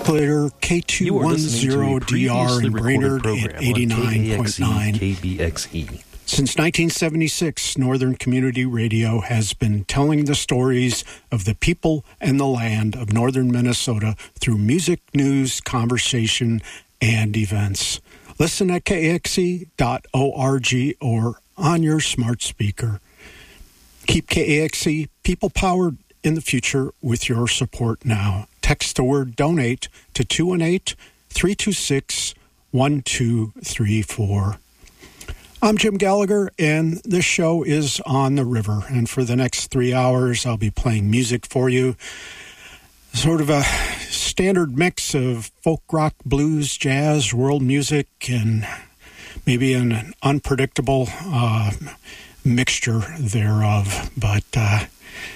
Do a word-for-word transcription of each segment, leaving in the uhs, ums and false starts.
Clear K two ten D R in Brainerd at eighty-nine point nine. K B X E. Since nineteen seventy-six, Northern Community Radio has been telling the stories of the people and the land of northern Minnesota through music, news, conversation, and events. Listen at K X E dot org or on your smart speaker. Keep K A X E people-powered in the future with your support now. Text the word donate to two one eight, three two six, one two three four. I'm Jim Gallagher, and this show is On the River. And for the next three hours, I'll be playing music for you. Sort of a standard mix of folk rock, blues, jazz, world music, and maybe an unpredictable uh, mixture thereof. But uh,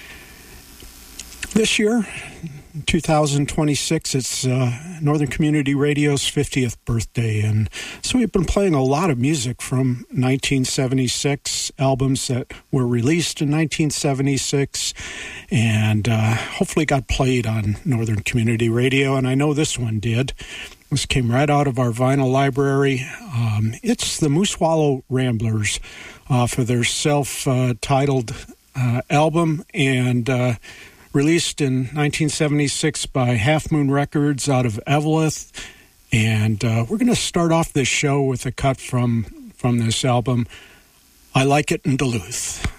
this year, two thousand twenty-six, it's uh, Northern Community Radio's fiftieth birthday, and so we've been playing a lot of music from nineteen seventy-six, albums that were released in nineteen seventy-six, and uh, hopefully got played on Northern Community Radio, and I know this one did. This came right out of our vinyl library. Um, it's the Moosewallow Ramblers off of their self-titled uh, album, and uh, released in nineteen seventy-six by Half Moon Records out of Eveleth. And uh, we're going to start off this show with a cut from, from this album, I Like It in Duluth.